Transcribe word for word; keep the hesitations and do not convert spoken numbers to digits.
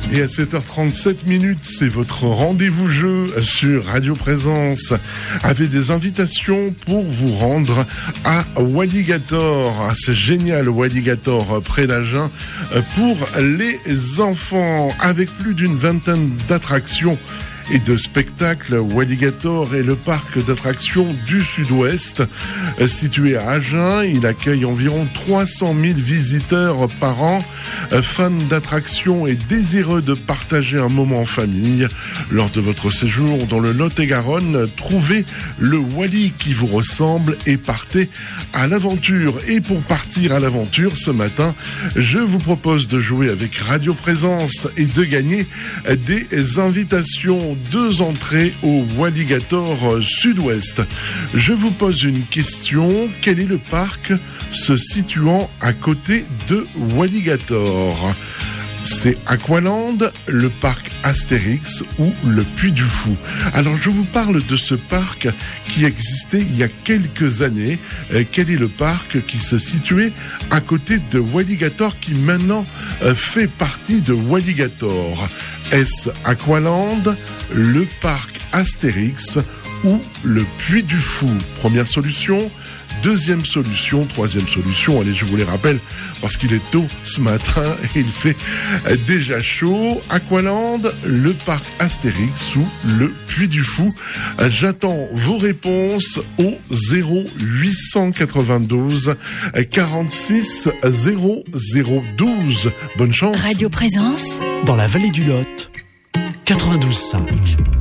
Et à sept heures trente-sept minutes, c'est votre rendez-vous jeu sur Radio Présence avec des invitations pour vous rendre à Walligator, à ce génial Walligator près d'Agen pour les enfants, avec plus d'une vingtaine d'attractions et de spectacles. Walligator est le parc d'attractions du Sud-Ouest situé à Agen. Il accueille environ trois cent mille visiteurs par an, fans d'attractions et désireux de partager un moment en famille. Lors de votre séjour dans le Lot-et-Garonne, trouvez le Wally qui vous ressemble et partez à l'aventure. Et pour partir à l'aventure ce matin, je vous propose de jouer avec Radio Présence et de gagner des invitations. Deux entrées au Walligator Sud-Ouest. Je vous pose une question. Quel est le parc se situant à côté de Walligator ? C'est Aqualand, le parc Astérix ou le Puy du Fou. Alors je vous parle de ce parc qui existait il y a quelques années. Euh, quel est le parc qui se situait à côté de Walligator qui maintenant euh, fait partie de Walligator ? Est-ce Aqualand, le parc Astérix ou le Puy du Fou ? Première solution. Deuxième solution, troisième solution, allez, je vous les rappelle, parce qu'il est tôt ce matin et il fait déjà chaud. Aqualand, le parc Astérix ou le Puy du Fou. J'attends vos réponses au zéro huit cent quatre-vingt-douze quarante-six zéro zéro douze. Bonne chance. Radio Présence. Dans la vallée du Lot, quatre-vingt-douze virgule cinq.